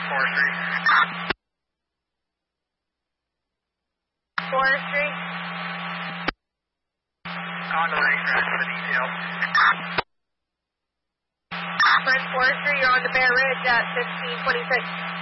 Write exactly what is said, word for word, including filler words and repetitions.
Forestry. Forestry. On the racetrack for the detail. French Forestry, you're on the Bear Ridge at fifteen twenty-six.